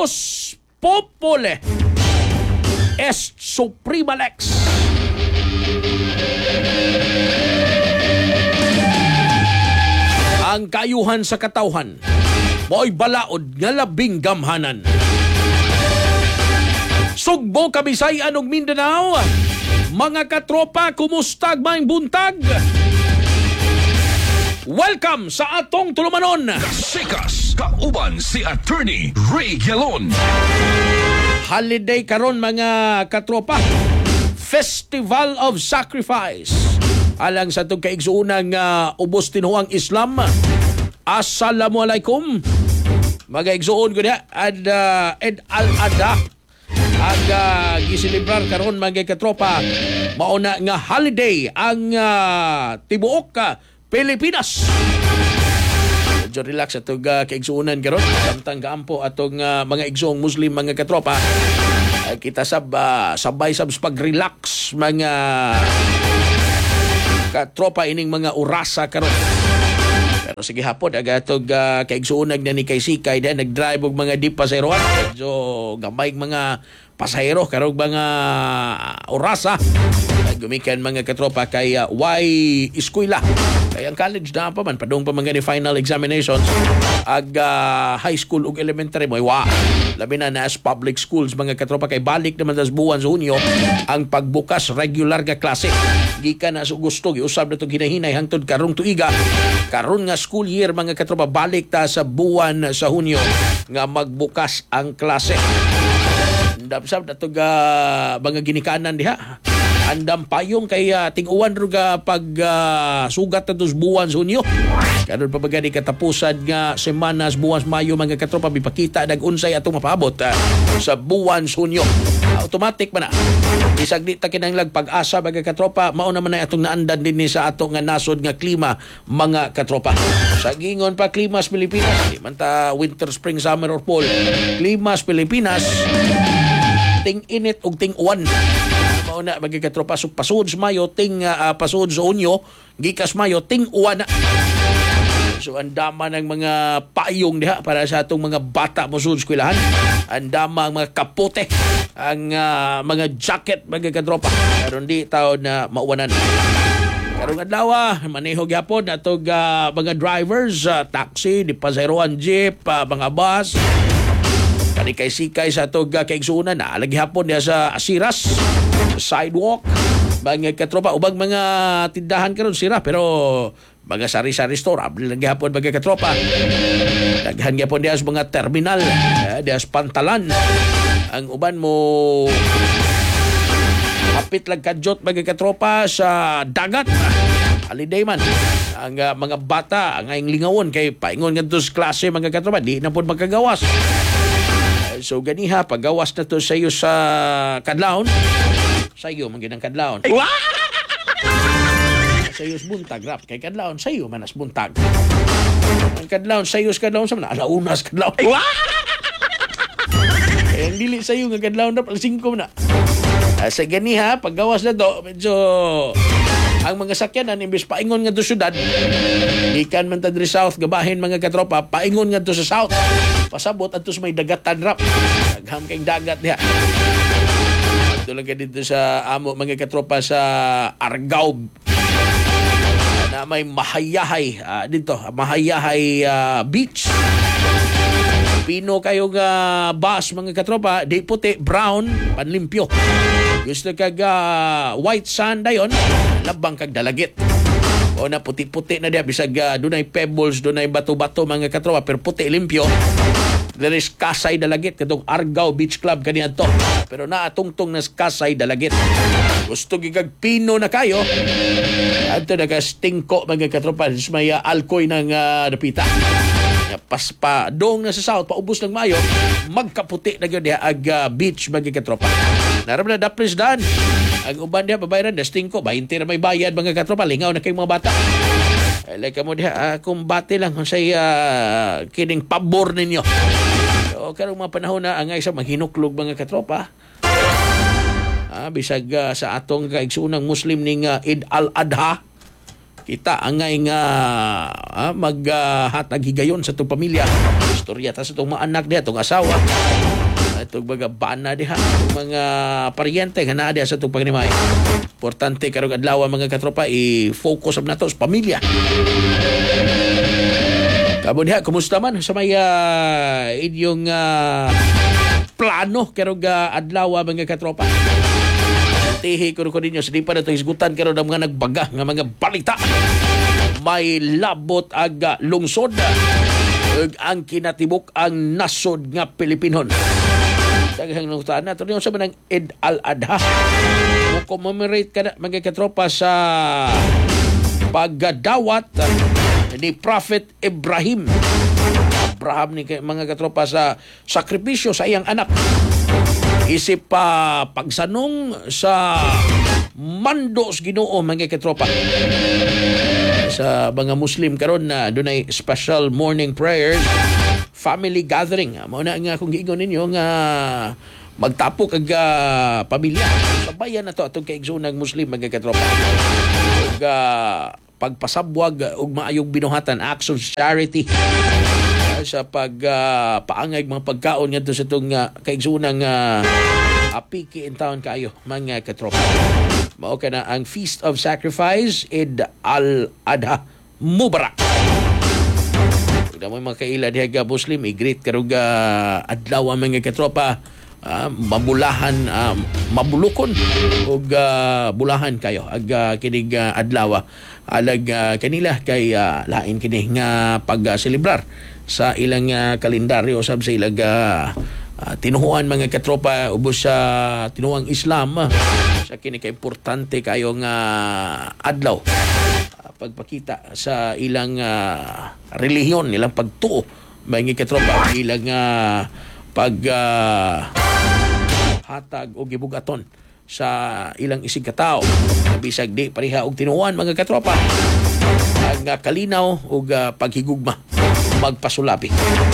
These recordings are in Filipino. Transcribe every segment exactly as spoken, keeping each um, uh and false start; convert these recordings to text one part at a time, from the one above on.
Vox Populi est Suprema Lex. Ang kayuhan sa katawhan mo'y balaod nga labing gamhanan. Sugbo, Kabisayan ug Mindanao, mga katropa, kumusta maayong buntag? Welcome sa atong tulumanon. Kasikas, kauban si Attorney Ray Gelon. Holiday karon mga katropa. Festival of Sacrifice. Alang sa itong kaigsuunang uh, ubos tinuang Islam. Assalamualaikum. Mga igsuon ko niya. Ad, uh, Ed Al-Adha. Ang uh, gisilibrar karon mga katropa. Mauna nga holiday ang uh, tibuok ka uh, Pilipinas. Medyo relax atong uh, kaigsuunan karon. Samtang kaampo atong uh, mga igsoong Muslim mga katropa. Uh, kita sab uh, sabay sab pag-relax mga katropa ining mga orasa karon. Pero sige hapon aga atong uh, kaigsuunan na ni kay Sikay na nag-drive og mga di pasaheroan. Medyo gamay mga pasahero karong mga orasa. Gumikan mga katropa kay uh, Y eskwela. Kaya ang college na pa man, padung pa mga ni final examinations. Ag uh, high school ug elementary mo, wa. Labi na na as public schools mga katropa kay balik naman sa buwan sa Hunyo ang pagbukas regular nga klase. Gikan na sa gusto, giusab na itong hinahinay hangtod karong tuiga. Karon nga school year mga katropa, balik ta sa buwan sa Hunyo nga magbukas ang klase. Ndapsab na itong uh, mga ginikanan diha. Andam payong kay uh, ting-uwan ruga pag uh, sugat na dos buwan sa Hunyo. Karon pa bagani katapusan nga semana sa buwan sa Mayo mga katropa bipakita nag-unsay atong mapabot uh, sa buwan sa Hunyo. Automatic man na. Bisag di ta kinahanglan pag-asa mga katropa, mao naman na atong naandan dinhi sa atong nga nasod nga klima mga katropa. Sa gingon pa klimas Pilipinas, di man ta winter, spring, summer or fall. Klimas Pilipinas ting init ug ting uwan. Mauna magikatropa so pasud sa Mayo ting uh, pasud sa Hunyo gikas Mayo ting uwan na. So andama ng mga payong diha para sa atong mga bata mo sud eskwelahan. Andama ang mga kapote, ang uh, mga jacket magikatropa. Karon di taon na mauwanan. Karong adlaw maneho gyapon atong uh, mga drivers, uh, taxi, di pasaheroan jeep, uh, mga bus. Kani kay Sikay sa itong uh, kaigsuunan na lagi hapon niya sa Asiras, sa sidewalk, mga katropa, ubang mga tindahan karon sira pero mga sari-sari store, abli lagi hapon mga katropa. Daghan gyapon niya sa mga terminal, uh, diya sa pantalan. Ang uban mo kapit lang kadyot mga katropa sa dagat. Holiday man. Ang uh, mga bata, ang ayong lingawon kay paingon nga sa klase mga katropa, di na po magkagawas. So ganiha pagawas na to sa iyo sa kadlawon. Sa iyo man ginang kadlawon. Sa iyo buntag rap kay kadlawon sa iyo manas buntag. Ang kadlawon sa iyo sa kadlawon sa na alaunas kadlawon. Kaya ang dili sa iyo nga kadlawon rap alas singko na. Sa ganiha pagawas na to medyo ang mga sakyanan imbis paingon nga to syudad ikan man ta diri south gabahin mga katropa paingon nga to sa south pasabot adto sa may dagatan rap dagham kay dagat diha adto lang dito sa amo mga katropa sa Argao na may Mahayahay uh, dito Mahayahay uh, beach. Pino kayo nga bus mga katropa, di puti, brown, panlimpyo. Gusto kag uh, white sand dayon, labang kag dalagit. O na puti-puti na diya, bisag uh, dunay pebbles, dunay bato-bato mga katropa, pero puti, limpyo. There is Kasay Dalagit, katong Argao Beach Club kaniya to. Pero naatungtong na Kasay Dalagit. Gusto gigag pino na kayo. Ato nagastingko mga katropa, may uh, alkoy ng uh, napita. Paspa dong na sa south paubos ng Mayo magkaputi na gyud diha ag uh, beach magikatropa. Naram na dapres dan ang uban diha babayaran desting ko twenty na may bayad mga katropa lingaw na kay mga bata. Ay like mo diha uh, kung bati lang kung say uh, kining pabor ninyo. So karong mga panahon na angay sa maghinuklog mga katropa. Ah bisag uh, sa atong kaigsuunang Muslim ning uh, Eid al-Adha kita angay nga ah, maghatag uh, higayon sa itong pamilya Istorya ta sa itong mga anak diha, itong asawa, itong mga bana diha, itong mga paryente nga naa diha sa itong pagnimay. Importante karong adlaw mga katropa, i-focus na to sa pamilya. Kamo diha, kumusta man sa may uh, inyong uh, plano karong uh, adlaw mga katropa? Tihi ko ko ninyo sa di pa na ito hisgutan karon ng mga nagbaga nga mga balita. May labot aga lungsod ug ang kinatibuk ang nasod nga Pilipinon. Daghang nungtan na ito sa manang Eid al-Adha. Mo commemorate ka na mga katropa sa pagdawat ni Prophet Ibrahim. Abraham ni mga katropa sa sakripisyo sa iyang anak. Isip pa uh, pagsanong sa mando sa Ginoo mga katropa. Sa mga Muslim karon na dunay special morning prayers, family gathering. Mao na nga kung giingon ninyo nga magtapok kag uh, pamilya. Sabayan na to atong kaigsoonang Muslim mga katropa. Ug uh, pagpasabwag ug maayong binuhatan, acts of charity sa pag uh, paangay mga pagkaon ngadto sa itong uh, kaigsoonang uh, apiki in town kayo mga katropa. Mao ka na ang Feast of Sacrifice, Eid al-Adha Mubarak. Tignan mo mga kaila diha Muslim, i-greet karong uh, adlaw mga katropa. Uh, mabulahan, uh, mabulukon o uh, bulahan kayo ag uh, kinig uh, adlaw alag uh, kanila kay uh, lain kini nga pag-celebrar uh, sa ilang uh, kalendaryo sab sa ilang uh, uh, tinuhuan mga katropa ubos sa uh, tinuhang Islam uh, sa kini kay importante kayo nga uh, adlaw uh, pagpakita sa ilang uh, relihiyon, ilang pagtuo mga katropa, ilang uh, pag uh, hatag o gibugaton sa ilang isig katao bisag di pareha og tinuan mga katropa ang uh, kalinaw og uh, paghigugma magpasulapi.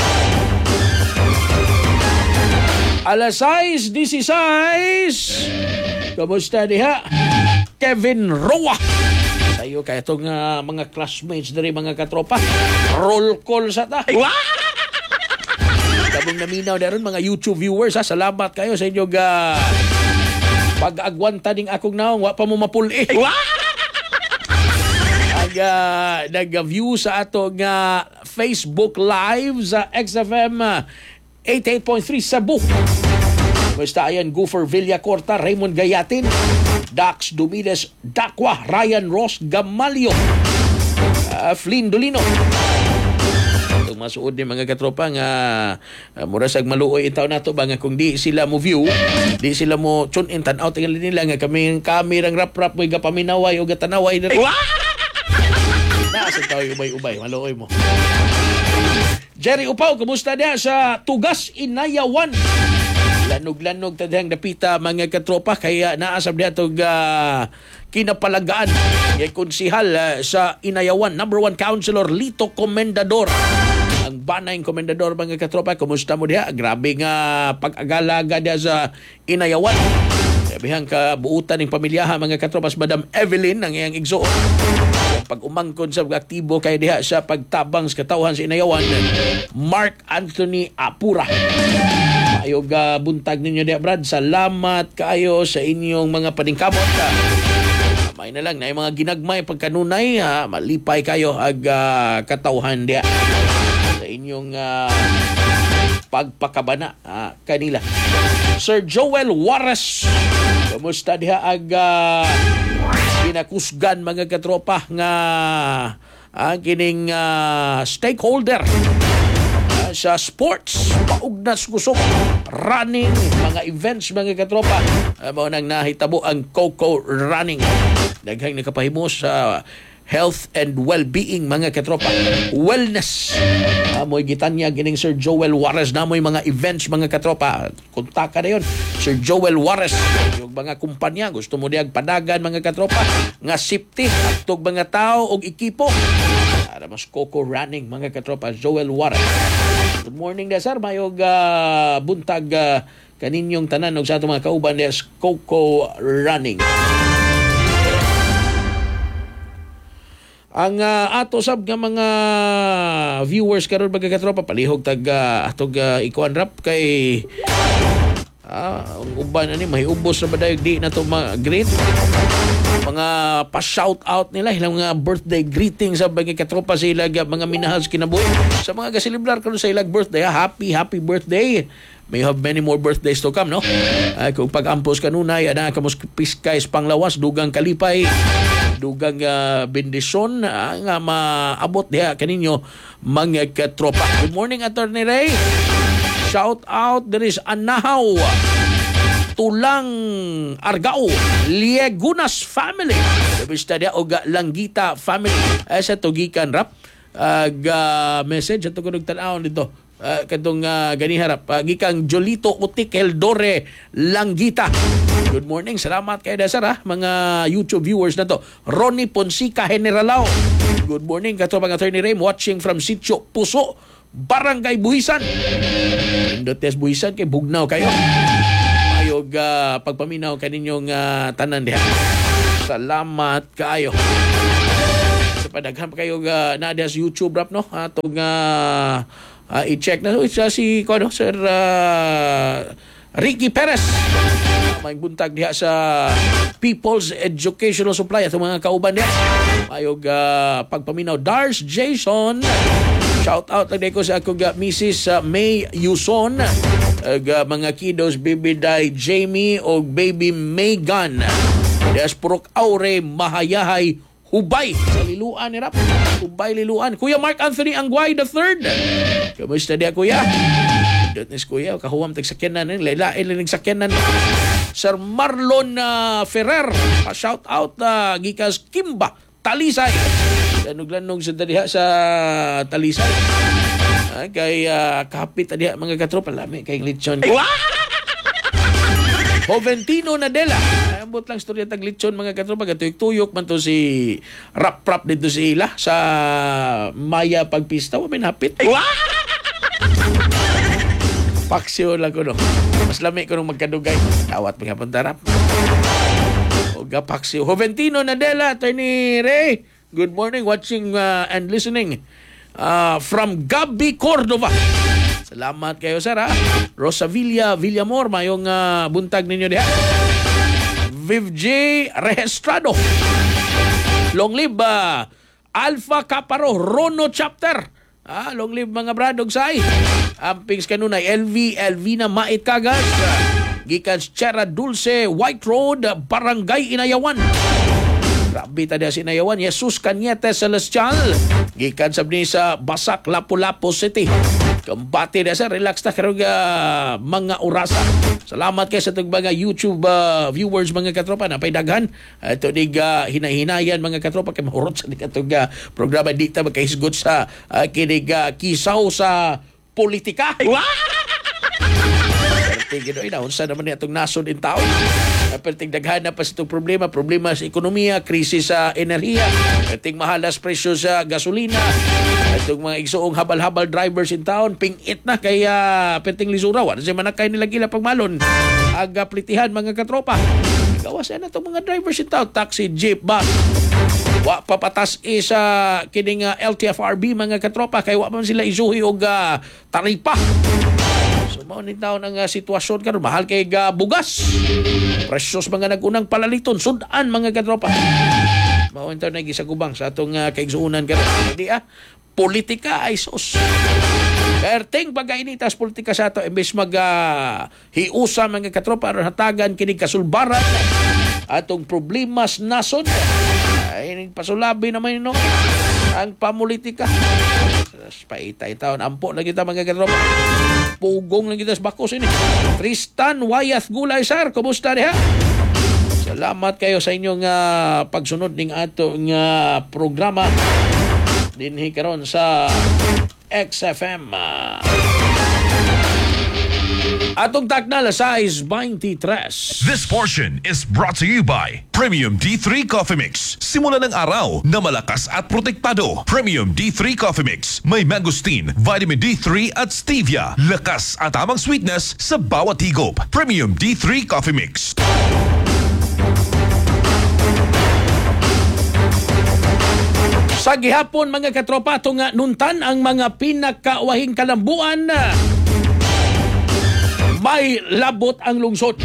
Alas sais disisais. Kamusta diha Kevin Roa sayo kay itong uh, mga classmates diri mga katropa, roll call sa ta. Kabong naminaw daron mga YouTube viewers ha, salamat kayo sa inyong uh, pag-agwanta ning akong naong wa pa mo mapuli. Ang uh, nag-view sa ato nga uh, Facebook Live sa X F M uh, eighty-eight point three Cebu. Basta ayan, Gopher Villacorta, Raymond Gayatin, Dax Dumides Dakwa, Ryan Ross Gamalio, uh, Flynn Dolino. Masuod ni mga katropa nga uh, murasag maluoy itaw nato ba nga kung di sila mo view, di sila mo tune in tan out tingali nila nga kami kamerang rap rap mo gapaminaway o gatanaway na nasa tayo ubay-ubay maluoy mo. Jerry Upaw, kumusta niya sa Tugas Inayawan? Lanog-lanog tadhang dapita mga katropa kaya naasab niya itong uh, kinapalagaan kay konsihal uh, sa Inayawan, number one councilor Lito Comendador. Ang banayng komendador mga katropa, kumusta mo diha? Grabe nga pag-agalaga diha sa Inayawan. Sabihang kabuutan ng pamilyahan mga katropa sa Madam Evelyn ang iyang igsuon. Pag umangkon sa aktibo kay diha sa pagtabang sa katawhan sa Inayawan, Mark Anthony Apura. Ayog uh, buntag ninyo diha Brad. Salamat kayo sa inyong mga paningkamot. May na lang na mga ginagmay pagkanunay ha, malipay kayo ag uh, katawhan diha sa inyong uh, pagpakabana uh, kanila. Sir Joel Juarez, kumusta diha ag uh, pinakusgan mga katropa nga ang uh, kining uh, stakeholder uh, sa sports, paugnas kusog, running, mga events mga katropa. Uh, mao nang nahitabo ang Coco Running. Daghang nakapahimo sa health and well-being mga katropa, wellness. Amoy gitanya gining Sir Joel Juarez na mo'y mga events mga katropa. Kontak na yun, Sir Joel Juarez. Yung mga kumpanya gusto mo diag padagan mga katropa nga safety atog mga tao og ekipo para mas Coco Running mga katropa. Joel Juarez. Good morning da sir, mayog uh, buntag uh, kaninyong tanan og sa atong mga kauban des Coco Running. ang uh, ato sab nga mga viewers karon mga katropa palihog tag uh, atog uh, ikuan rap kay ah, ang uban ani may ubos na ba dayon di na to ma-greet mga pa-shout out nila ilang mga birthday greetings sa mga katropa sa ilag mga minahal sa kinabuhi sa mga gaselebrar karon sa ilag birthday ha? happy happy birthday. May have many more birthdays to come, no? Ay, kung pag-ampos kanunay, ana kamos piskay panglawas, dugang kalipay, dugang uh, bendisyon, uh, nga maabot diha kaninyo mga katropa. Good morning, Attorney Ray. Shout out, there is Anahaw, Tulang Argao, Liegunas family. Sabista dia o Langgita family. Ay sa tugikan rap. Ag uh, message ato ko nagtan-awon dito. Uh, kadong uh, ganiharap uh, gikang Jolito Utik Eldore Langgita. Good morning, salamat kay Dasar ha, mga YouTube viewers na to. Ronnie Ponsica Generalao. Good morning kato mga Attorney Ray, watching from Sitio Puso, Barangay Buhisan. Indotes Buhisan kay bugnaw kayo. Ayog uh, pagpaminaw kaninyong uh, tanan diha. Salamat kayo. Sa padaghan pa kayo uh, na sa YouTube rap no atong uh, Uh, i-check na so, isa si ano, Sir uh, Ricky Perez. May buntag diha sa People's Educational Supply at mga kauban diha. Mayog uh, pagpaminaw. Dars Jason. Shout out lang ko sa akong uh, Missus Uh, May Yuson. Uh, mga kiddos Baby Day Jamie o Baby Megan. Dias Purok Aure Mahayahay Hubay sa liluan ni Rap. Hubay liluan. Kuya Mark Anthony Angguay the third. Kamusta dia kuya? Dotnes kuya kahuwam tag sakyanan ni lailain lang sakyanan. Sir Marlon uh, Ferrer, uh, shout out uh, gikas Kimba Talisay. Lanug-lanug sa diha sa Talisay. Uh, kay uh, kapit diha mga katropa lami kay lechon. Joventino Nadela. Ambot lang storya tag lechon mga katropa gatuyok-tuyok man to si rap-rap dito si ila sa Maya pagpista wa min hapit. Paksyo lang ko no. Mas lami ko nung magkadugay. Tawat mga puntarap. O gapaksyo. Joventino Nadela, Attorney Ray. Good morning, watching uh, and listening uh, from Gabi, Cordova. Salamat kayo, sir, ha? Rosavilla Villamor, mayong uh, buntag ninyo diha. Viv J. Registrado. Long live, uh, Alpha Caparo, Rono Chapter. Ah, long live mga bradog say. Ampings kanunay, L V, Elvina Mait Kagas. Uh, gikan Sierra Dulce, White Road, Barangay Inayawan. Grabe ta si Inayawan. Jesus Cañete Celestial. Gikan sab ni sa Basak, Lapu-Lapu City. Kambati na sa relax ta karong uh, mga orasa. Salamat kay sa itong mga YouTube uh, viewers mga katropa na pay daghan. Ito uh, dig uh, hinahinayan mga katropa kay mahurot sa itong uh, programa di ta magkahisgot sa uh, kinig uh, kisaw sa politika. Tingin na unsa naman ni atong nasod in taon. Perting daghan na pa sa itong problema, problema sa ekonomiya, krisis sa enerhiya, perting mahalas presyo sa gasolina, itong mga igsoong habal-habal drivers in town, pingit na kaya perting lisuraw. Ano siya manakay nila gila pagmalon? Aga plitihan mga katropa. Gawas na itong mga drivers in town, taxi, jeep, bus. Wa papatas isa kining uh, L T F R B mga katropa, kaya wa man sila isuhi og uh, taripa. So mao ni taon ang uh, sitwasyon karon mahal kay uh, bugas. Presyos mga nagunang palaliton sudan mga katropa. Mao intaw na gisagubang sa atong uh, kaigsuunan karon. Di ah politika ay sus. Perting pagkainitas politika sa ato imbes mag uh, hiusa mga katropa aron hatagan kining kasulbaran atong problemas nason. Ay pasulabi naman no ang pamulitika. Paitay taon ampo na kita mga katropa. Pugong lang kita sa bakos ini. Tristan Wayath Gulay, sir. Kumusta diha? Salamat kayo sa inyong uh, pagsunod ning atong uh, programa dinhi karon sa X F M. Uh, atong taknal size twenty-three. This portion is brought to you by Premium D three Coffee Mix. Simula ng araw na malakas at protektado. Premium D three Coffee Mix. May mangosteen, vitamin D three at stevia. Lakas at tamang sweetness sa bawat higop. Premium D three Coffee Mix. Sa gihapon mga katropa, ito nga nuntan ang mga pinakawahing kalambuan na may labot ang lungsod.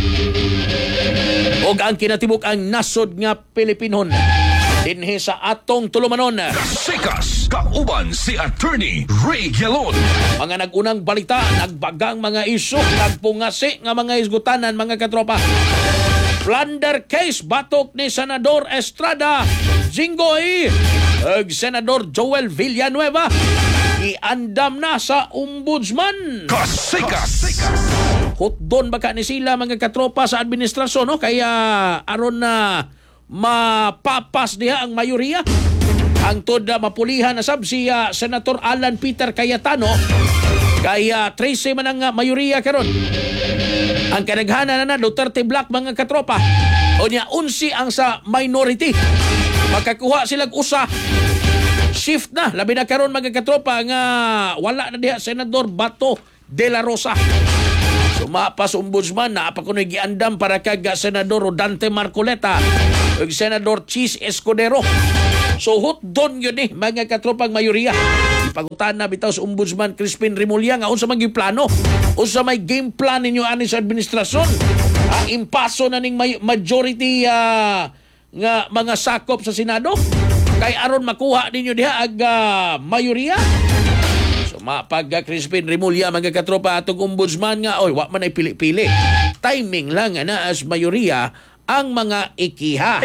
O ang kinatibuk ang nasod nga Pilipinon dinhi sa atong tulumanon. Kasikas, kauban si Attorney Ray Gelon. Mga nagunang balita, nagbagang mga isok, nagpungasi nga mga isgutanan mga katropa. Plunder case batok ni Senador Estrada Jinggoy ug Senador Joel Villanueva iandam na sa ombudsman. Kasikas. Hotdon baka ni sila mga katropa sa administrasyon, no? Kaya aron na mapapas diha ang mayoriya. Ang toda mapulihan na sab si uh, Senator Alan Peter Cayetano kaya trece man ang uh, mayoriya karon. Ang kadaghanan na na Duterte Black mga katropa. O niya unsi ang sa minority. Makakuha silang usa. Shift na labi na karon mga katropa nga wala na diha Senador Bato de la Rosa. Sumapas ombudsman na pa kuno giandam para kag Senador Rodante Marcoleta ug Senador Chis Escudero. So hotdon yun eh mga katropang mayoriya. Ipagutan na bitaw sa ombudsman Crispin Remulla nga unsa man gyud plano, unsa may game plan ninyo ani sa administrasyon. Ang impaso na ning may majority uh, nga mga sakop sa Senado kay aron makuha ninyo diha ag uh, mayoriya. Mapag Crispin Remulla mga katropa atong ombudsman nga oy wa man ay pili-pili. Timing lang na as mayoriya ang mga ikiha.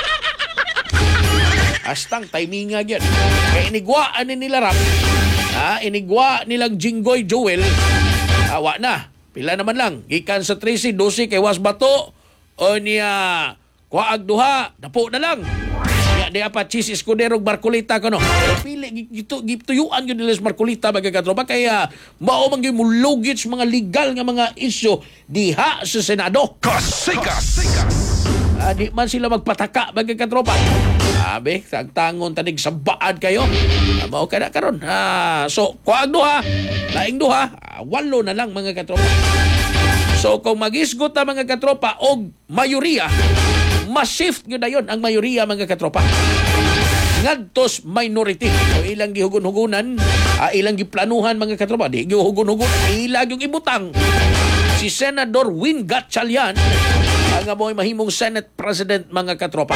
Astang timing nga gyud. Kay inigwaan ni nila rap. Ha, inigwa nilang Jinggoy Joel. Awa na. Pila naman lang. Gikan sa trece, dose kay was bato o niya kuaag duha, dapo na lang. Di apa Chis Escudero Marcolita kano. Pili gito gituyuan gyud nila sa Marcolita mga katropa kaya mao man gyud mulugit mga legal nga mga isyu diha sa Senado. Kasikas. Uh, di man sila magpataka mga katropa. Sabi, tagtangon tanig sabaan kayo. Uh, mao kada karon. Uh, so kuag duha, laing duha, uh, walo na lang mga katropa. So kung magisgot ta mga katropa og mayoriya, ma-shift yun na yun ang mayoriya mga katropa. Ngadtos minority. So ilang gihugon-hugunan, uh, ilang giplanuhan mga katropa. Di gihugon-hugunan, ilang yung ibutang. Si Senador Win Gatchalian ang amoy mahimong Senate President mga katropa.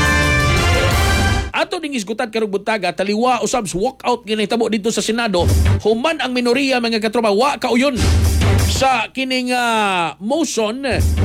Ato ning isgutan karong buntaga, taliwa usab walkout ginahitabo dito sa Senado. Human ang minoriya mga katropa, wa kauyon sa kining uh, motion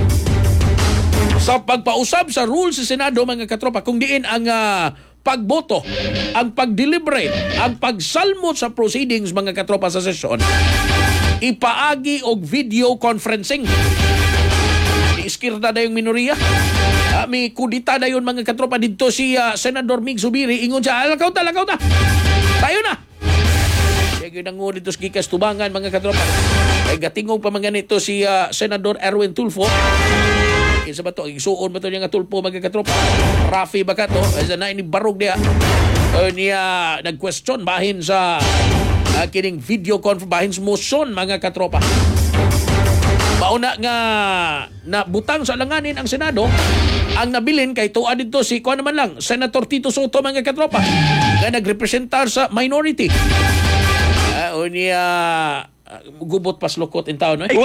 sa pagpausab sa rules sa Senado mga katropa kung diin ang uh, pagboto, ang pagdeliberate, ang pagsalmot sa proceedings mga katropa sa sesyon, ipaagi og video conferencing. Iskirta na yung minoriya. Uh, may kudita na yun mga katropa dito si uh, Senador Mig Zubiri. Ingon siya, lakaw ta, lakaw ta. Tayo na. Kaya yun ang ngunit sa gikas tubangan mga katropa. Kaya gatingong pa mga nito si uh, Senador Erwin Tulfo. Kinsa ba to? Isuon ba to niya nga Tulfo mga katropa? Rafi ba ka to? Asa na ini barog niya. Uh, niya nag-question bahin sa uh, kining video conference, bahin sa motion mga katropa. Mauna nga na butang sa langanin ang Senado, ang nabilin kay tuwa dito si kuan naman lang Senator Tito Soto mga katropa nga nagrepresentar sa minority. Uh, o niya uh, gubot pas lukot in town, no? Eh?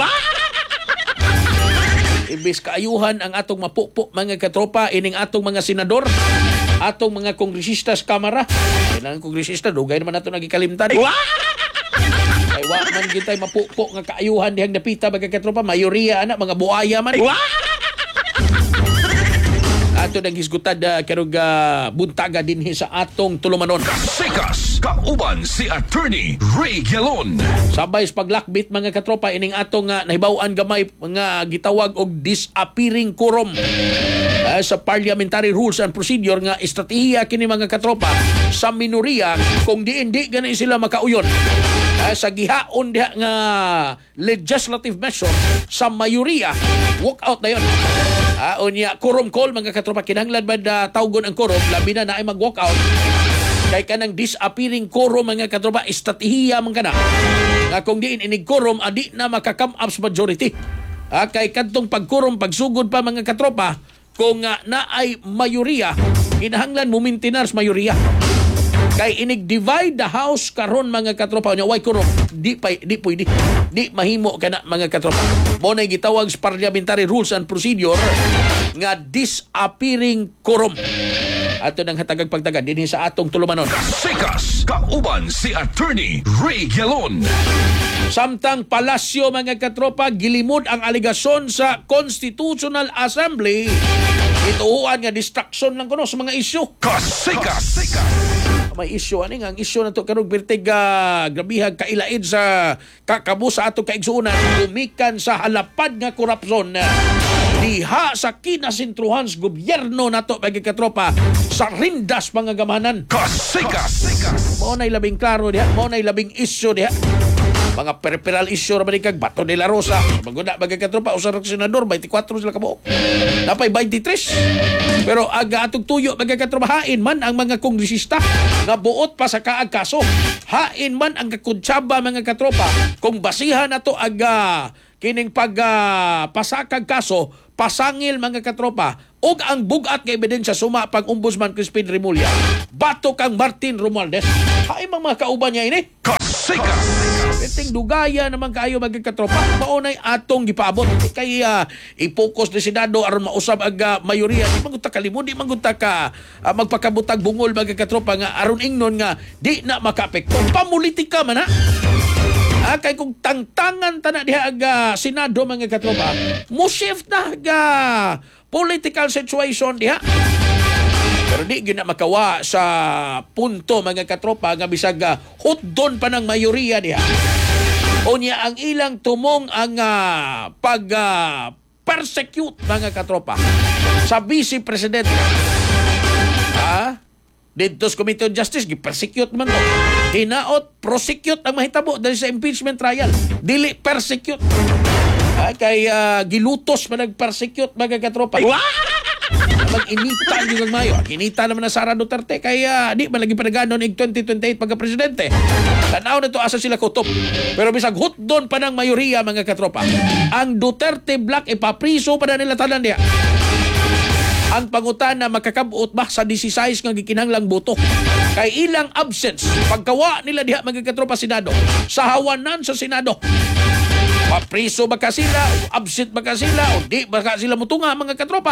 Ibis kaayuhan ang atong mapukpok mga katropa ining atong mga senador, atong mga kongresista sa Kamara. Kailangan kongresista dugay naman nato nagikalimtan. Eh? Ay wa man gitay mapukpok nga kaayuhan dihang dapita mga katropa, mayoriya ana mga buaya man. Ato nang hisgutad uh, karong uh, buntaga dinhi sa atong tulumanon. Kasikas, kauban si Attorney Ray Gelon. Sabay sa paglakbit mga katropa ining atong uh, nahibaw-an gamay nga gitawag og disappearing quorum. Uh, sa Parliamentary Rules and Procedure nga estratehiya kini mga katropa sa minoriya kung diin-di gani sila makauyon. Uh, sa gihaon diha nga legislative measure sa mayoriya, walk out na yun. Uh, o niya, quorum call mga katropa, kinahanglan ba na tawgon ang quorum, labi na na ay mag-walk out. Kay kanang disappearing quorum mga katropa, estratehiya man kana. Nga kung diin inig quorum, adi na makakam up sa majority. Uh, kay kadtong pag-quorum, pagsugod pa mga katropa, kung uh, na ay mayoriya, kinahanglan mo maintenance mayoriya. Kay inig divide the house karon mga katropa nya way kurong di pa di pwede di mahimo kana mga katropa. Mo nay gitawag sa Parliamentary Rules and Procedure nga disappearing quorum. Ato nang hatagag pagtagad dinhi sa atong tulumanon. Sikas, kauban si Attorney Ray Gelon. Samtang palasyo mga katropa gilimod ang aligasyon sa Constitutional Assembly. Ituuan nga distraction lang kuno sa mga isyu. Kasikas. May issue ani nga ang issue nato karong birtig uh, grabihag kailaid sa kakabo sa ato kaigsuonan umikan sa halapad nga korupsyon diha sa kinasintruhan sa gobyerno nato mga katropa sa rindas mga gamahanan. Kasikas. Mao nay labing klaro diha, mao nay labing issue diha. Mga peripheral issue ra man kag Bato de la Rosa. Maguna mga katropa usa ra ka senador twenty-four sila kabuok. Napay twenty-three. Pero aga atong tuyo mga katropa hain man ang mga kongresista nga buot pa sa kaag kaso. Hain man ang kakuntsaba mga katropa kung basihan nato aga kining pag uh, pasakag kaso pasangil mga katropa ug ang bugat nga ebidensya suma pag Ombudsman Crispin Remulla bato kang Martin Romualdez. Hain man mga kauban niya ini. Kasikas. Penting dugaya naman kayo magkatropa. Maunay atong gipaabot. Kay uh, i-focus ni Senado aron mausab ang uh, mayoriya. Di mangunta ka limon, di mangunta ka uh, magpakabutag bungol magkatropa nga aron ingnon nga di na makaapekto. Pamulitika man ha. Ah, kay kung tangtangan tana diha ang uh, Senado mga katropa, mo shift na ga political situation diha. Pero di gina makawa sa punto mga katropa nga bisag uh, hutdon pa ng mayoriya diha. Unya ang ilang tumong ang uh, pag uh, persecute mga katropa sa Vice President. Ha? Dito sa Committee on Justice gi-persecute man to. Hinaot prosecute ang mahitabo dahil sa impeachment trial. Dili persecute. Ha? Kay uh, gilutos man nag-persecute mga katropa. Mag-inita yung mayo. Inita naman na Sara Duterte kaya di man lagi panaganon ig twenty twenty-eight pagka-presidente. Tanaw na to asa sila kutop. Pero bisag hutdon pa ng mayoriya mga katropa. Ang Duterte Black ipapriso pa na nila tanan diya. Ang pangutan na makakabuot ba sa sixteen nga gikinahanglang boto. Kay ilang absence pagkawa nila diha mga katropa Senado sa hawanan sa Senado. Papriso ba ka sila, absent ba ka sila, o di ba ka sila mutunga mga katropa.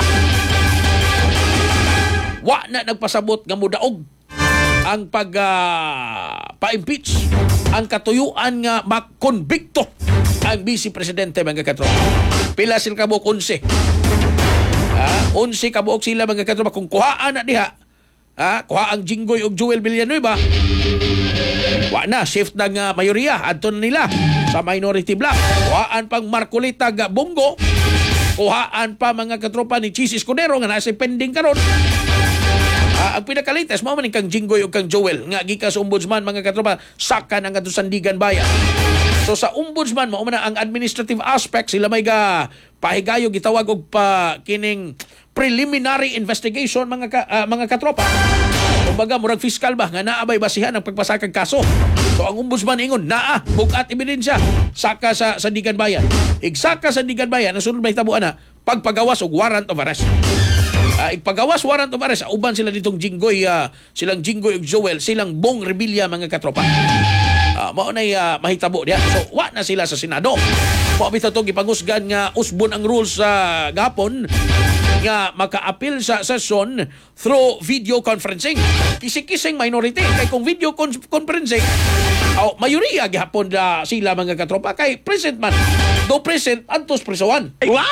Wa na nagpasabot nga mudaog ang pag uh, pa-impeach ang katuyuan nga makonbikto ang Vice Presidente mga katropa. Pila sila kabuok eleven. Ah, eleven kabuok sila mga katropa kung kuhaan na diha. Ah, kuha ang Jinggoy ug Joel Villanueva. Wa na shift ng uh, mayoriya adto na nila sa minority bloc. Kuhaan pang Marcolita ga Bongo. Kuhaan pa mga katropa ni Chis Escudero nga nasa pending karon. Uh, ang pinakalites mo man kang Jinggoy o kang Joel nga gika sa ombudsman mga katropa saka ng ato Sandigan Bayan. So sa ombudsman mo man ang administrative aspect sila may ga pahigayo gitawag og pa kining preliminary investigation mga ka, uh, mga katropa. Kumbaga murag fiscal ba nga naabay basihan ang pagpasakag kaso. So ang ombudsman ingon naa bugat ebidensya saka sa Sandigan Bayan. Igsaka sa Sandigan Bayan ang sunod may tabuan na pagpagawas og warrant of arrest. Uh, ipagawas warrant of arrest uban sila ditong Jinggoy uh, silang Jinggoy ug Joel silang Bong Revilla mga katropa. Uh, mao nay uh, mahitabo diha. So wa na sila sa Senado. Mao bitaw to gipangusgan nga usbon ang rules sa uh, gapon nga maka-appeal sa session through video conferencing. Kising-kising minority kay kung video con- conferencing oh, mayoriya gihapon uh, sila mga katropa kay present man. Do present antos presoan.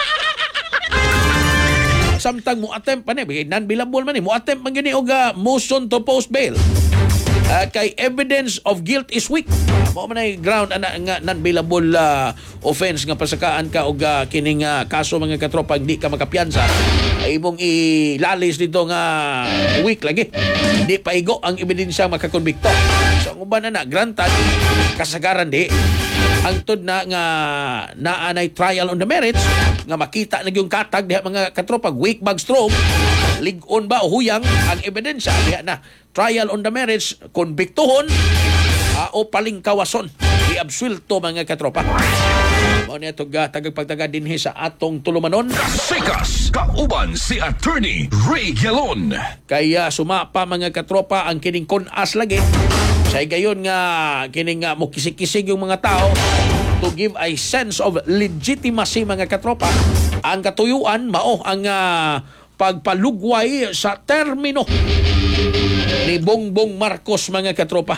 Samtang mo attempt pa ni non-billable man ni mo attempt man gani og uh, motion to post bail. Uh, kay evidence of guilt is weak. Mao man ay ground ana nga non-billable uh, offense nga pasakaan ka og uh, kining uh, kaso mga katropa di ka makapiyansa. Ay imong ilalis dito nga weak lagi. Di paigo ang ebidensya makakonbikto. So ang uban na granted kasagaran di angtod na nga naanay trial on the merits nga makita na yung katag diha mga katropa weak bag stroke ligon ba o huyang ang ebidensya diha na trial on the merits konbiktohon Mao paling kawason. Iabsulto mga katropa. Mao na ito tagagpagtaga dinhi sa atong tulumanon. Sikas, kauban si Attorney Ray Gelon. Kaya sumapa mga katropa ang kining kunas lagi. Sa gayon nga kining nga mo kisik-kisig yung mga tao to give a sense of legitimacy mga katropa. Ang katuyuan mao ang uh, pagpalugway sa termino ni Bongbong Marcos mga katropa.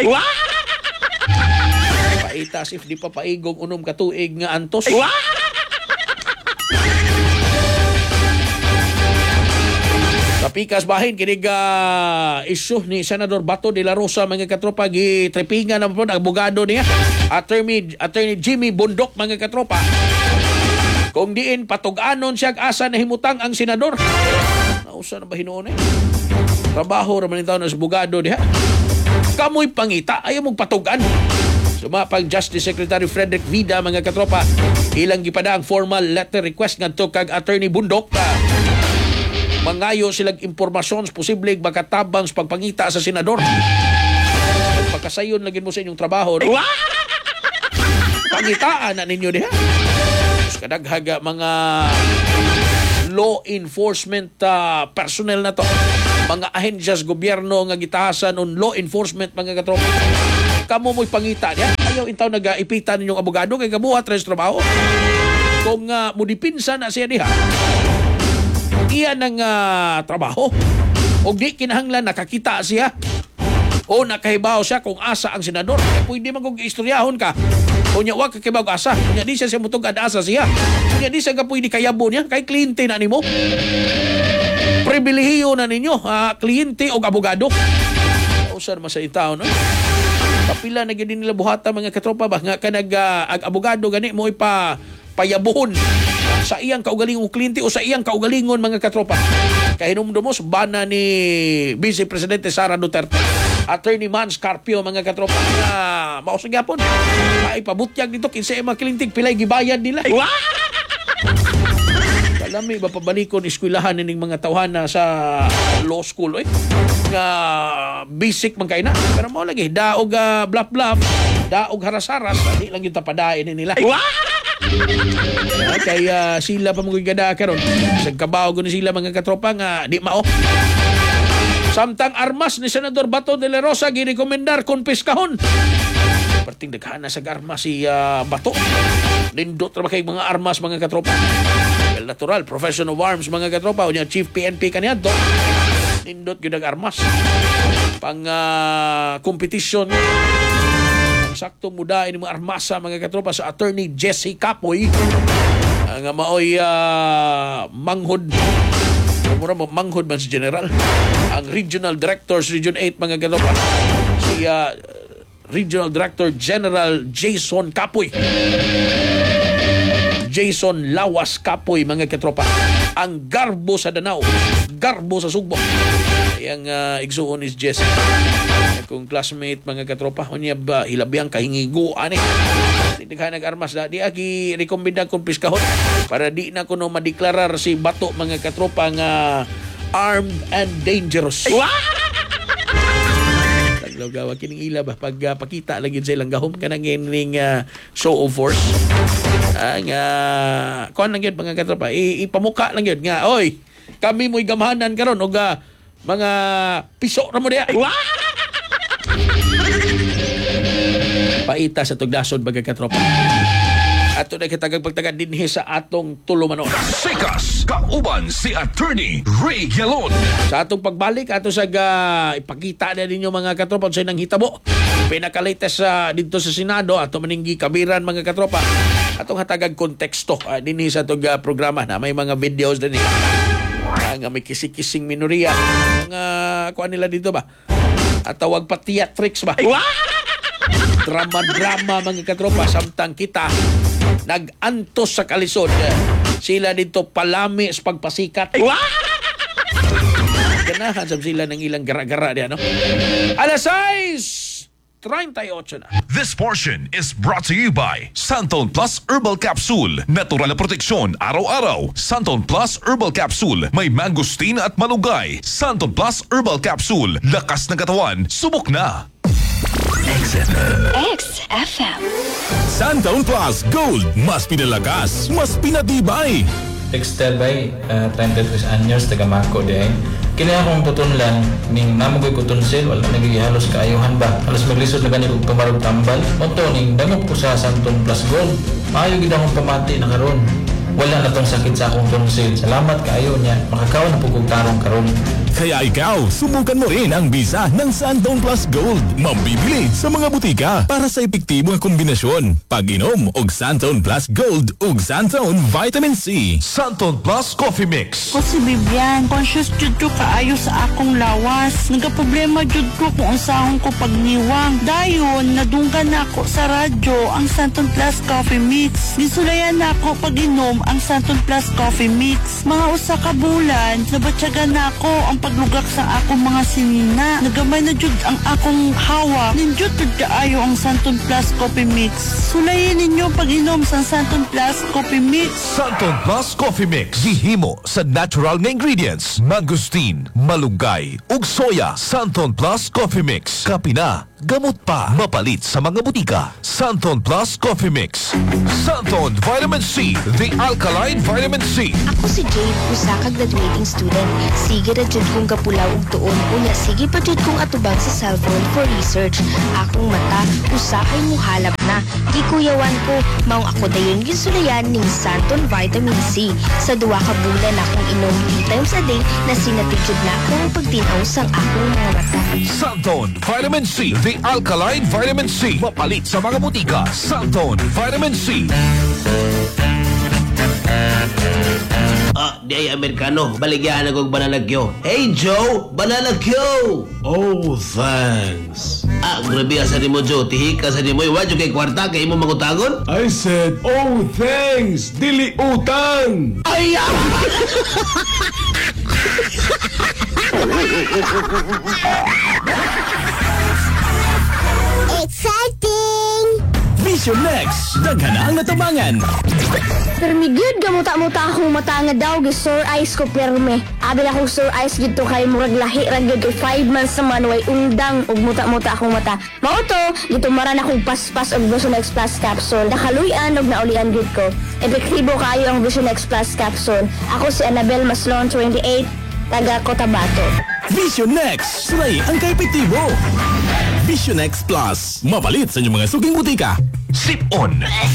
Paitas if di pa paigong unom katuig nga antos. Sa pikas bahin kinig uh, issue ni Senador Bato de la Rosa mga katropa gitrepingan naman po ang abogado niya attorney attorney Jimmy Bundok mga katropa. Kung diin patug-anon siya asa na himutang ang senador. Nausa na ba hinuon eh? Trabaho raman taon sa abogado diha. Kamoy pangita ayaw mong patugan. Sumapag Justice Secretary Frederick Vida mga katropa ilang gipada ang formal letter request ngadto kag attorney Bundok. Uh, mangayo silang impormasyon posibleng makatabang sa pagpangita sa senador. Pagkasayon lagin mo sa inyong trabaho. No? Pangitaan na ninyo diha. Kadaghaga mga law enforcement uh, personnel na to. Mga ahensyas gobyerno nga gitahasan on law enforcement mga katropa. Kamo mo'y pangita niya. Ayaw intaw nag-ipitan ninyong abogado kay kabuhat rin sa trabaho. Kung uh, mudipinsa na siya diha, iyan ang uh, trabaho. O di kinahanglan nakakita siya o nakahibaw siya kung asa ang senador. Kaya pwede man kung istoryahon ka. O niya, wag kakibaw asa. O niya, di siya siya mutong asa siya. O niya, di siya ka pwede kayabo niya. Kay kliyente na ni mo. Pribilehiyo na ninyo. Uh, kliyente o abogado. O saan masalita, no? Kapila na gini nila buhata mga katropa ba? Nga ka nag uh, abogado gani mo ipa payabuhon sa iyang kaugalingong kliyente o sa iyang kaugalingon mga katropa. Kahinumdumos bana ni Vice Presidente Sara Duterte. Attorney Man Scarpio mga katropa na mausag yapon. Ay pabutyag dito kinsa mga kliyente pilay gibayad nila. Kalami ba pabalikon eskwelahan ning mga tawhana sa law school eh. Nga basic man kay na. Pero mo lagi daog uh, blap blap, daog haras-haras, di lang yung tapadain nila. Uh, kaya sila pa mga gada karon sa kabaw ko ni sila mga katropa nga di mao. Samtang armas ni Senador Bato de la Rosa girekomendar konpiskahon. Perting daghana sa armas si uh, Bato. Nindot ra kay mga armas mga katropa. Well, natural profession of arms mga katropa unya chief P N P kaniadto. Nindot gyud ang armas. Pang uh, competition sakto muda ini mga armasa mga katropa sa attorney Jesse Capoy nga uh, maoy uh, manghod mura mo manghod man si general ang regional directors region eight mga katropa si uh, regional director general Jason Capoy Jason Lawas Capoy mga katropa ang garbo sa Danao garbo sa Sugbo yang uh, igsuon is Jesse kung classmate mga katropa unya ba hilabiyang kahingiguan eh di ka nag-armas da di aki rekomenda kung piskahon para di na kuno madeklarar si Bato mga katropa nga armed and dangerous. Taglaw gawa kining ila ba pag uh, pakita lagi sa ilang gahom kanang ining uh, show of force ang uh, kuan lang yun mga katropa I- ipamuka lang yun nga oy kami mo'y gamhanan karon og uh, mga piso ra mo diha. Paita sa tugdason baga katropa. Ato na kitagag pagtagad dinhi sa atong tulumanon. Sikas, kauban si Attorney Ray Gelon. Sa atong pagbalik ato sa uh, ipakita na ninyo mga katropa sa nang hitabo. Pinaka-latest uh, dito sa Senado ato maninggi kabiran mga katropa. Atong hatagag konteksto uh, dinhi sa atong uh, programa na may mga videos dinhi. Uh, nga may kisik-kising minoriya. Mga kuan nila dito ba? At tawag pa theatrics ba? Drama-drama mga katropa samtang kita nag-antos sa kalisod. Sila dito palami sa pagpasikat. Ganahan sa sila ng ilang gara-gara diyan, no? Alas sais thirty-eight na. This portion is brought to you by Santon Plus Herbal Capsule. Natural na proteksyon araw-araw. Santon Plus Herbal Capsule. May mangosteen at malunggay. Santon Plus Herbal Capsule. Lakas ng katawan. Subok na. X F M. X F M. Santaon Plus Gold, mas pinalakas, mas pinatibay. Textile by uh, thirty-three anyos taga Mako din. Kini akong tutunlan ning namugoy ko tunsil wala nagihalos kaayuhan ba. Halos maglisod na gani kog tumarog tambal. Moto ning dangop ko sa Santon Plus Gold. Maayo gid akong pamati na karon. Wala na tong sakit sa akong tonsil. Salamat kaayo niya. Makakaon na po kong tarong karon. Kaya ikaw, subukan mo rin ang bisa ng Santaon Plus Gold. Mabibili sa mga butika para sa epektibong kombinasyon. Pag-inom og Santaon Plus Gold ug Santaon Vitamin C. Santon Plus Coffee Mix. Ko si Bibian, conscious jud ko kaayo sa akong lawas. Nagaproblema jud ko kung unsahon ko pagniwang. Dayon, nadunggan nako sa radyo ang Santon Plus Coffee Mix. Gisulayan nako pag-inom ang Santon Plus Coffee Mix. Mga usa ka bulan, nabatyagan nako ang paglugak sa akong mga sinina. Nagamay na jud ang akong hawa. Ninjud jud kaayo ang Santon Plus Coffee Mix. Sulayin ninyo pag-inom sa Santon Plus Coffee Mix. Santon Plus Coffee Mix. Gihimo sa natural na ingredients. Mangosteen, malunggay, ug soya. Santon Plus Coffee Mix. Kapina, gamot pa. Mapalit sa mga butika. Santon Plus Coffee Mix. Santon Vitamin C. The Alkaline Vitamin C. Ako si Jade, usa ka graduating student. Sige ra jud kong kapulaw og tuon. Unya sige pa jud kong atubang sa cellphone for research. Akong mata, usa kay muhalap na. Gikuyawan ko, maong ako dayon gisulayan ning Santon Vitamin C. Sa duwa ka bulan akong inom three times a day na sinatigid na ako ang pagtinaw sang akong mga mata. Santon Vitamin C. The Alkaline Vitamin C. Mapalit sa mga butika. Santon Vitamin C. Ah, di ay Amerikano. Baligyan akong banana Q. Hey, Joe! Banana Q! Oh, thanks. Ah, grabe asa ni mo, Joe. Tihi ka sa ni mo. Iwadyo kay kwarta kay mo mangutagon? I said, oh, thanks. Dili utang. Ay, ah! Exciting! Vision Next, daghan na ang natabangan. Permigid gamuta-muta akong mata nga daw gisur eyes ko perme. Abi na akong sore eyes gito kay murag lahi ra gyud kay five months naman way undang ug muta-muta akong mata. Mao to, gitumaran akong paspas og Vision X Plus capsule. Nakaluyan ug naulian gyud ko. Epektibo kaayo ang Vision X Plus capsule. Ako si Annabel Maslon, twenty-eight, taga Cotabato. Vision Next, sulay ang kaepektibo. Vision X Plus, mapalit sa inyong mga suking butika. Sip on.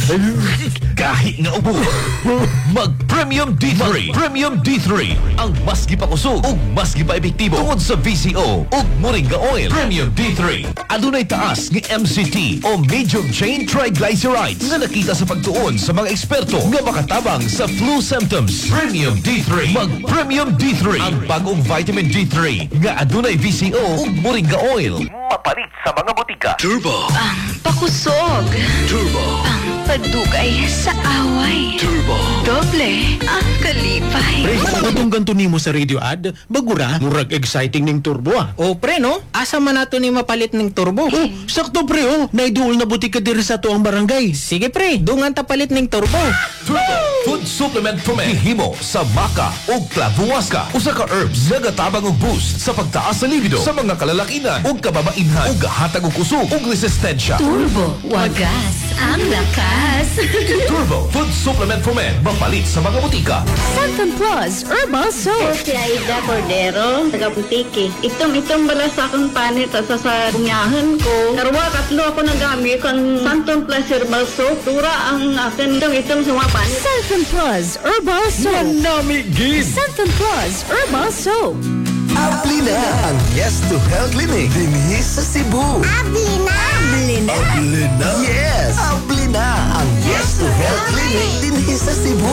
Kahit nga ubo. Mag Premium D three. Premium D three. Ang mas gipakusog ug mas gipaepektibo tungod sa V C O ug Moringa Oil. Premium D three. Adunay taas nga M C T o medium chain triglycerides nga nakita sa pagtuon sa mga eksperto nga makatabang sa flu symptoms. Premium D three. Mag Premium D three. Ang bagong vitamin D three nga adunay V C O ug Moringa Oil. Mapalit sa mga butika. Turbo. Pakusog. Turbo. Ang padugay sa away. Turbo. Doble ang kalipay. Pre, katong ganto nimo sa radio ad, bagura, murag exciting ning turbo ah. O pre no, asa man nato ni mapalit ning turbo? Oh, sakto pre oh, naiduol na butika diri sa tuang barangay. Sige pre, dungan ta palit ning turbo. Turbo Food Supplement for Men. Himo sa maca ug clavuasca. Usa ka herbs nga gatabang og boost sa pagtaas sa libido sa mga kalalakinan ug kababainhan ug gahatag og kusog ug resistensya. Turbo, wagas ang lakas. Turbo Food Supplement for Men. Mapalit sa mga butika. Santon Plus Herbal Soap. Si Aida Cordero, taga Butiki. Itong-itong bala sa akong panit at sa sa bunyahan ko. Karwa, katlo ako nagamit ang Santon Plus Herbal Soap. Tura ang akin itong-itong sa mga panit. Santon Plus Herbal Soap. Nami gid. Santon Plus Herbal Soap. Abli na ang Yes to Health Clinic dinhi sa Cebu. Abli na! Abli na! Abli na? Yes! Abli na ang Yes to Health Clinic dinhi sa Cebu.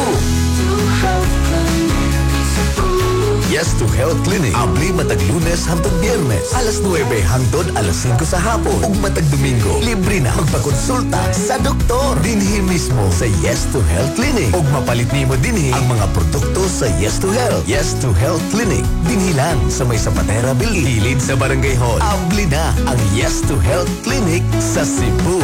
Yes to Health Clinic. Abli matag Lunes hangtod Biyernes. Alas nuwebe hangtod alas singko sa hapon. Ug matag Domingo, libre na magpakonsulta sa doktor. Dinhi mismo sa Yes to Health Clinic. Ug mapalit nimo dinhi ang mga produkto sa Yes to Health. Yes to Health Clinic. Dinhi lang sa may Zapatera Building. Hilid sa Barangay Hall. Abli na ang Yes to Health Clinic sa Cebu.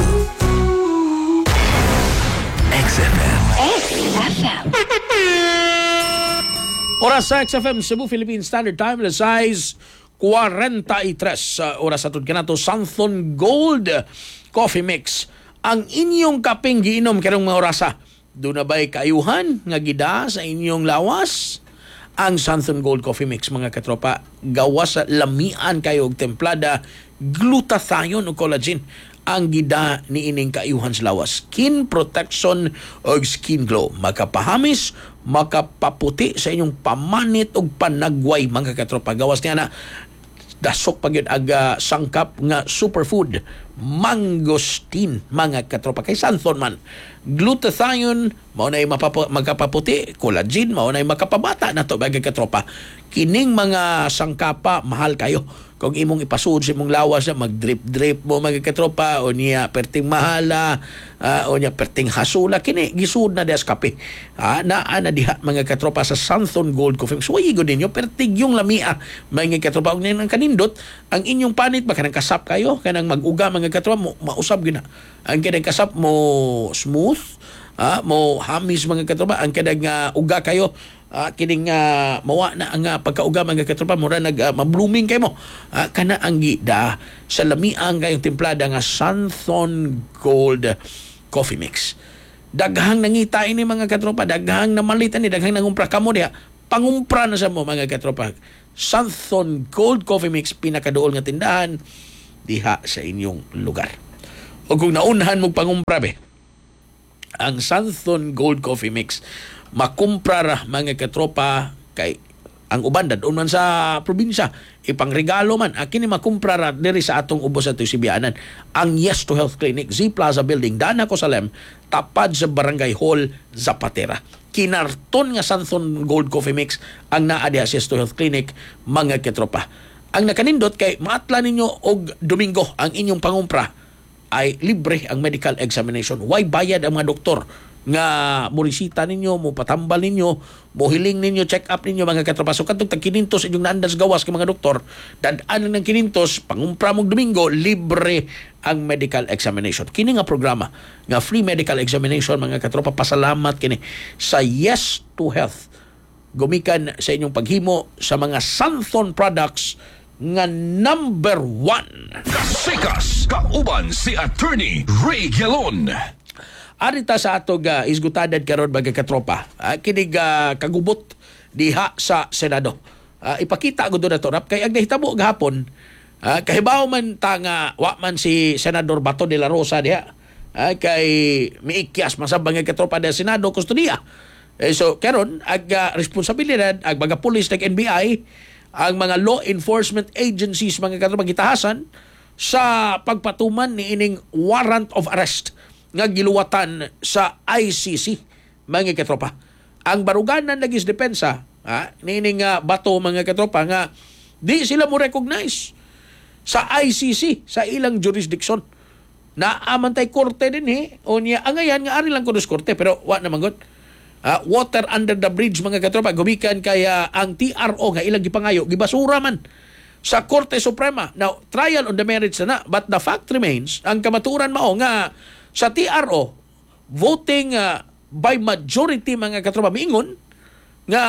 X F M. X F M. Oras sa X F M Cebu Philippine Standard Time, alas sais forty-three sa oras atod kanato Santhon Gold Coffee Mix. Ang inyong kapeng giinom karong mga orasa, do na ba'y kaayuhan nga gida sa inyong lawas? Ang Santhon Gold Coffee Mix, mga katropa, gawas sa lamian kayo og templada, glutathione o collagen ang gida ni ining kaayuhan sa lawas. Skin protection o skin glow. Makapahamis, makapaputi sa inyong pamanit o panagway, mga katropa. Gawas niya na dasok pag yun aga sangkap nga superfood mangosteen, mga katropa. Kay Santhon man, glutathione mao nay mapapu- magkapaputi, collagen mao nay makapabata na to, mga katropa. Kining mga sangkapa mahal kayo. Kung imong ipasud sa imong lawas na mag-drip-drip mo, mga katropa, o niya perting mahala, uh, o niya perting hasula, kini gisud na des kape. Uh, naa na diha, mga katropa, sa Santhon Gold Coffee. So igo ninyo pertig yung lamia, mga katropa. Og nang kanindot ang inyong panit ba kanang kasap kayo, kanang mag-uga, mga katropa, mo mausab gina. Ang kanang kasap mo smooth, uh, mo hamis, mga katropa. Ang kanang uh, uga kayo, Uh, kining uh, mawa na ang uh, pagkauga, mga katropa, mura nag uh, ma-blooming kay mo. Uh, kana ang gida sa lamiang kayong templada nga Santhon Gold Coffee Mix. Daghang nangita ini, mga katropa, daghang namalitan ni, daghang nangumpra kamo diha. Pangumpra na sa mo, mga katropa. Santhon Gold Coffee Mix, pinakaduol nga tindahan diha sa inyong lugar. O kung naunahan mong pangumpra be, ang Santhon Gold Coffee Mix, makumpra ra, mga katropa, kay ang uban dadon man sa probinsya, ipangregalo man, akin ni makumpra ra diri sa atong ubos sa Sibianan. Ang Yes to Health Clinic, Z Plaza Building, Dana Cosalem, tapad sa Barangay Hall, Zapatera. Kinarton nga Santhon Gold Coffee Mix ang naa diha sa Yes to Health Clinic, mga katropa. Ang nakanindot kay maatla ninyo og Domingo ang inyong pangumpra ay libre ang medical examination. Why bayad ang mga doktor nga murisita ninyo, mo patambal ninyo, mo hiling ninyo, check up ninyo, mga katropa. So katong tag kinintos inyong naandas gawas kay mga doktor, dadaan lang ng kinintos, pangumpra mong Domingo, libre ang medical examination. Kini nga programa nga free medical examination, mga katropa, pasalamat kini sa Yes to Health. Gumikan sa inyong paghimo sa mga Santhon products nga number one. Kasikas, kauban si Attorney Ray Gelon. Arita sa atog uh, isgutadad karon, mga katropa, uh, kinig uh, kagubot diha sa Senado. Uh, ipakita ko doon na to, rap, kay ang nahitabo gahapon, uh, kahibaw man ta nga wa man si Senador Bato de la Rosa diha, uh, kay miikyas masab, mga katropa sa Senado, kustudiya. Eh, so karon ag uh, responsibilidad ag mga pulis ng N B I, ang mga law enforcement agencies, mga katropa, gitahasan sa pagpatuman ni ining warrant of arrest nga giluwatan sa I C C, mga katropa. Ang baruganan nagis depensa, ha, nining uh, Bato, mga katropa, nga di sila mo recognize sa I C C, sa ilang jurisdiction. Naamantay korte din eh, o niya, angayan nga ari lang kunos korte, pero wa naman god. Uh, water under the bridge, mga katropa, gumikan kaya ang T R O nga ilang gipangayo, gibasura man sa Korte Suprema. Now, trial on the merits na na, but the fact remains, ang kamaturan mao nga sa T R O, voting uh, by majority, mga katropa, miingon nga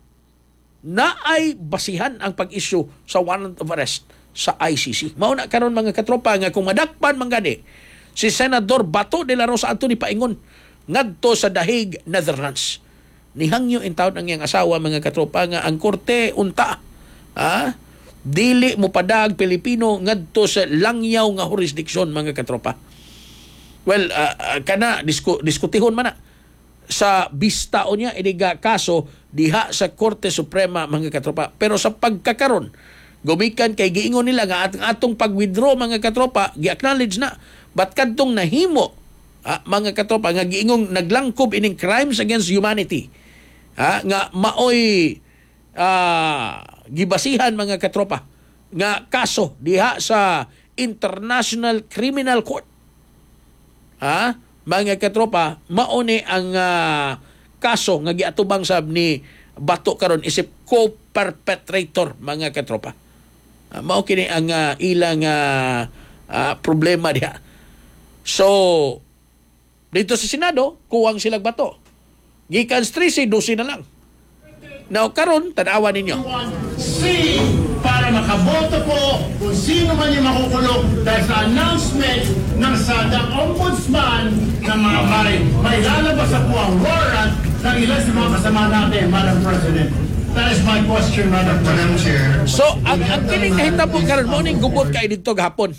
naay basihan ang pag-issue sa warrant of arrest sa I C C. Mao na karon, mga katropa, nga kung madakpan man gani si Senador Bato de la Rosa Anthony paingon ngadto sa The Hague, Netherlands. Nihangyo in town ang iyang asawa, mga katropa, nga ang korte unta, ha? Dili mo padag Pilipino ngadto sa langyaw nga jurisdiksyon, mga katropa. Well, uh, uh, kana disku, diskutihon man na sa bista o niya iniga kaso diha sa Korte Suprema, mga katropa. Pero sa pagkakaron, gumikan kay giingon nila nga atong atong pag-withdraw, mga katropa, gi-acknowledge na. But kadtong nahimo, ah, mga katropa, nga giingong naglangkob ining crimes against humanity, ah, nga maoy ah, gibasihan, mga katropa, nga kaso diha sa International Criminal Court. Ha? Mga katropa, mauni ang uh, kaso nga giatubang sab ni Bato karon isip co-perpetrator, mga katropa. Uh, mao kini ang uh, ilang uh, uh, problema diha. So, dito sa Senado, kuwang silang Bato. Gikan trece, dosi na lang. Now karon tan-awan ninyo. C para para makaboto po kung sino man yung makukulong dahil sa announcement ng sadang ombudsman na mga may, may lalabas na po ang warrant ng ilan sa mga kasama natin, Madam President. That is my question, Madam Chair. So, ang, ang kining nahitabo karon mo ning gubot kay dito gahapon.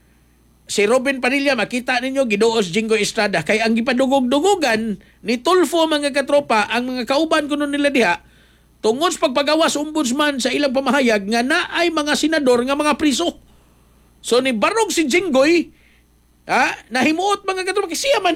Si Robin Padilla, makita ninyo, gidoos Jingo Estrada. Kay ang gipadugog-dugugan ni Tulfo mga katropa, ang mga kauban kuno nila diha, tungod sa pagpagawas ombudsman sa ilang pamahayag nga naay mga senador nga mga priso. So ni barog si Jinggoy, ha, nahimuot mga katropa, kasi siya man.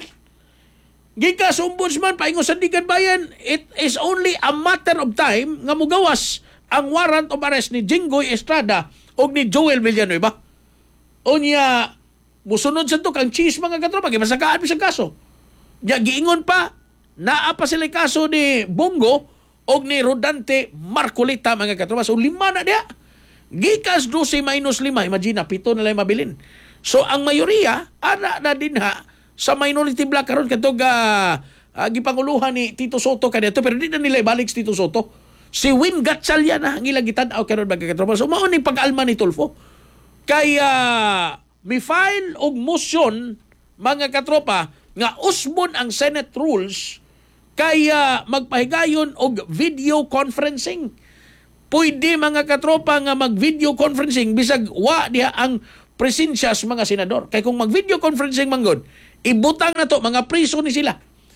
Gikas ombudsman, paingon sa Digan Bayan, it is only a matter of time nga mugawas ang warrant of arrest ni Jinggoy Estrada o ni Joel Villanueva. O niya, musunod sa to kang cheese mga katropa, kaya masakaan sa kaso. Niya, giingon pa, naa pa sila kaso ni Bongo o ni Rodante Marcolita mga katropa. So lima na diya. Gikas twelve minus lima, imagine, pito na lang mabilin. So ang mayoriya, ana na din ha, sa minority block karon katong uh, uh, gipanguluhan ni Tito Soto kadto, pero di na nila ibalik si Tito Soto. Si Win Gatchalian na ang ilang gitan-aw karon mga katropa. So mao ning pag-alma ni Tulfo. Kaya mi file og motion mga katropa nga usbon ang Senate rules kaya magpahigayon og video conferencing. Pwede mga katropa nga mag-video conferencing bisag wa diha ang presensya sa mga senador. Kay kung mag-video conferencing manggod, ibutang na to, mga priso ni sila.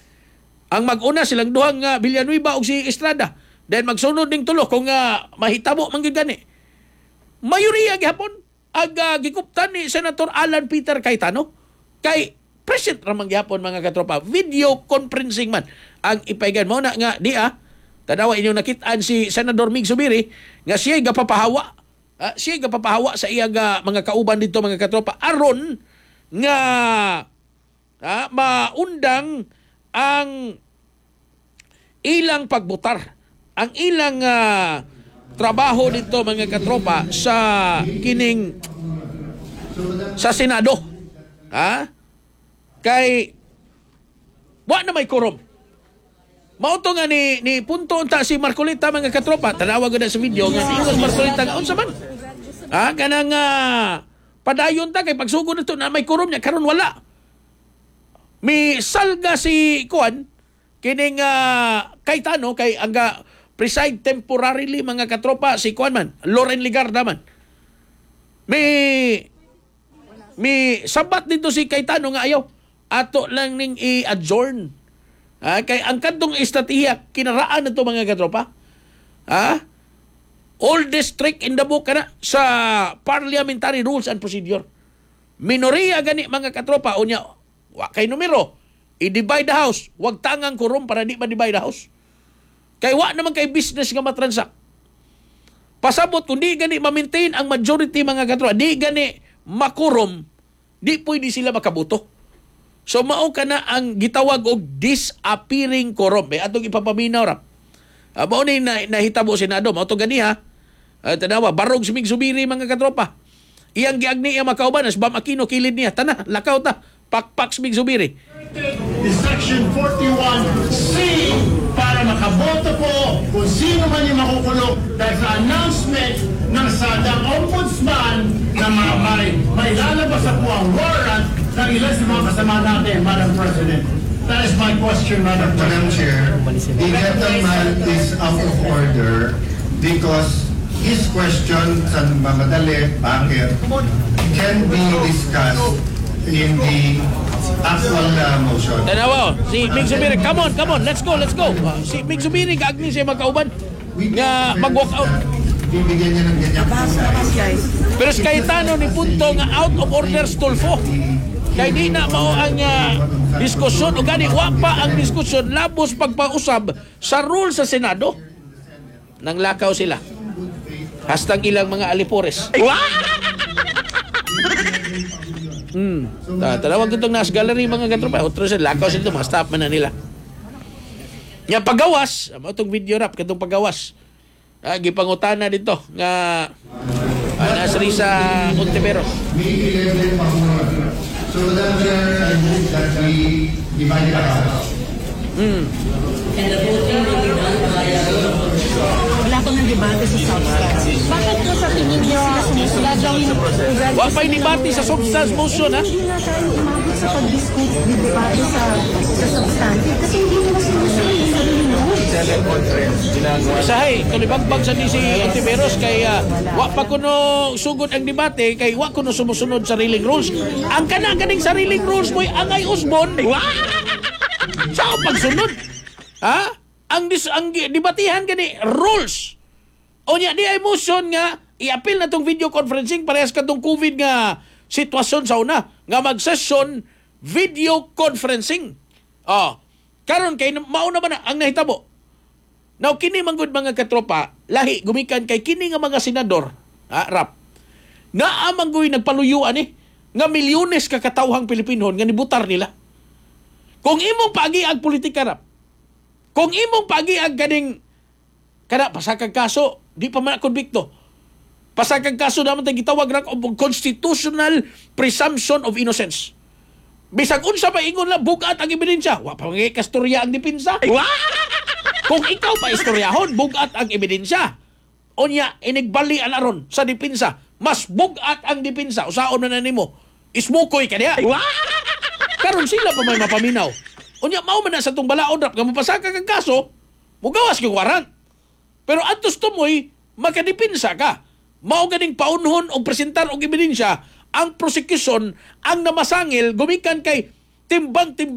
Ang mag-una silang duhang uh, Villanueva o si Estrada. Then magsunod ning tulo kung uh, mahitabo manggod gani. Mayoriya gihapon ag uh, gikuptan ni Senator Alan Peter Cayetano kay present ramang gihapon mga katropa. Video conferencing man ang ipaigan mo na nga di ah. Tanawa inyong nakitaan si Senador Mig Zubiri nga siya gapapahawa. Uh, siya gapapahawa sa iyang uh, mga kauban dito mga katropa aron nga uh, maundang ang ilang pagbutar, ang ilang uh, trabaho dito mga katropa sa kining sa Senado. Ha? Kay wa na may korom. Mauto nga ni, ni punto unta si Marcolita mga katropa. Tanawag ko na sa video nga ni Marcolita nga unsa man. Ah, kanang uh, padayon ta kay pagsugod nito na may kurom niya karon wala. Mi salga si Kuan kining uh, Cayetano kay ang preside temporarily mga katropa si Kuan man, Loren Ligarda man. Mi mi sabat dito si Cayetano nga ayaw ato lang ning i-adjourn. Ah, kay ang kadtong estratihiya kinaraan nato mga katropa. Ah? All district in the book kana sa Parliamentary Rules and Procedure. Minoriya gani mga katropa unya wa kay numero i-divide the house, wag tangang kurom para di ma-divide the house. Kay wa naman kay business nga matransak. Pasabot kung di gani ma-maintain ang majority mga katropa, di gani makurom, di pwede sila makabuto. So mao kana ang gitawag og disappearing quorum. Eh atong ipapaminaw ra. Uh, mao ni na, nahitabo Senado, mao to gani ha. Uh, tanawa barog si Mig Zubiri mga katropa. Iyang giagni iya makauban as Bam Aquino kilid niya. Tana, lakaw ta. Pakpak si Mig Zubiri. Section forty-one C para makaboto po kung sino man yung makukulong dahil sa announcement ng sadang ombudsman na mga may, may lalabas na po ang warrant ng ilan sa mga kasama natin, Madam President. That is my question, Madam Madam Chair. The gentleman is out of order because his question sa mamadali, bakit, can be discussed in the actual uh, motion. Tanawa, si Mig Zubiri, come on, come on, let's go, let's go. Uh, si Mig Zubiri, kaagni siya magkauban nga mag-walk out. Bibigyan niya ng ganyan. Pero si Cayetano ni punto nga out of order Tulfo. Kaya di na mao ang uh, diskusyon o gani wa pa ang diskusyon labos pagpausab sa rule sa Senado. Nang lakaw sila. Hastang ilang mga alipores. Hmm. Ta tanawag itong nas gallery mga katropa. Otro sila lakaw sila, ma-stop man na nila. Nga pagawas, amo itong video rap katong pagawas. Ah, gipangutana dito nga uh, nasri sa Ontiveros. So that I move that we divide the house. Mm. Wala ko ng debate sa substance. Bakit po sa tingin niyo gagawin? Wa pa'y debate sa substance motion, ha? Hindi na tayo umabot sa pag-discuss, debate sa, sa substantive kasi hindi mo masolusyon yung sarili mo. Usahay, tulibagbag sa ni si Antiveros kay uh, wa pa kuno sugod ang debate kay wa kuno sumusunod sa sariling rules. Ang kana ganing sariling rules mo'y angay usbon. Sa pagsunod. Ha? Ang dis ang debatihan gani rules. O nya di ay motion nga i-appeal na tong video conferencing parehas kadtong COVID nga sitwasyon sa una nga mag-session video conferencing. Oh, karon kay mauna ba na ang nahitabo? Now, kini manggod mga katropa, lahi, gumikan kay kini nga mga senador, ha, rap, na amanggoy nagpaluyuan eh, nga milyones kakatawhang Pilipinon nga nibutar nila. Kung imong pagiag politika, rap, kung imong pagiag ganing, kada, pasakag kaso, di pa man konbikto. Pasakag kaso naman tayo gitawag na constitutional presumption of innocence. Bisag unsa pa ingon lang, bugat ang ebidensya. Wa pa mga kastorya ang dipinsa. Kung ikaw pa istoryahon, bugat ang ebidensya. Unya, inigbali ang aron sa dipinsa. Mas bugat ang dipinsa. Usaon na na nimo. Ismukoy ka niya. Karon sila pa may mapaminaw. Unya, mao man na sa itong balaod rap. Nga mapasaka kang kaso, mugawas kang warrant. Pero atos tumoy, makadipinsa ka. Mao ganing paunhon o presentar og ebidensya ang prosecution ang namasangil gumikan kay timbang-timbang